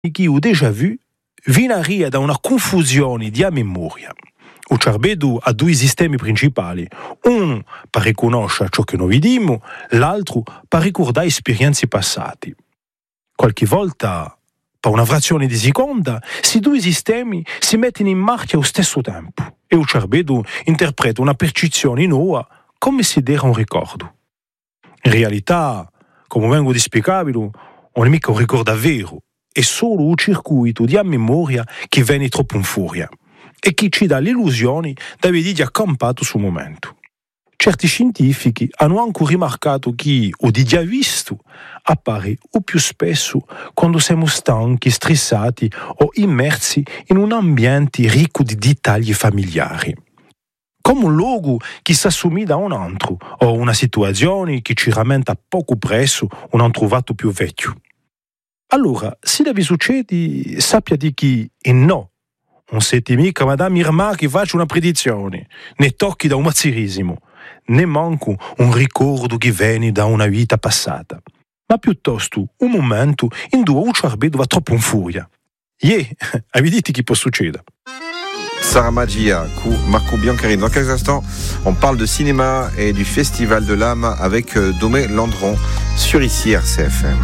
chi ho déjà vu vinaria da una confusione di memoria. Il cervello ha due sistemi principali, uno per riconoscere ciò che noi vediamo, l'altro per ricordare esperienze passate. Qualche volta, per una frazione di seconda, questi due sistemi si mettono in marcia allo stesso tempo e il cervello interpreta una percezione nuova come se era un ricordo. In realtà, come vengo di spiegarvi, non è mica un ricordo vero, è solo un circuito di memoria che viene troppo in furia e che ci dà l'illusione di aver accampato sul momento. Certi scientifici hanno anche rimarcato che o di già visto appare o più spesso quando siamo stanchi, stressati o immersi in un ambiente ricco di dettagli familiari. Come un luogo che si assomiglia a un altro o una situazione che ci rammenta poco presso un altro trovato più vecchio. Allora, se vi succede, sappia di chi e no. Non siete mica Madame Irma che faccia una predizione, né tocchi da un mazzirismo, né manco un ricordo che viene da una vita passata, ma piuttosto un momento in cui il cervello va troppo in furia. Avete che può succedere? Sarah Magia, Marco Biancarino. Dans quelques instants, on parle de cinéma et du Festival de l'âme avec Domé Landron sur ici RCFM.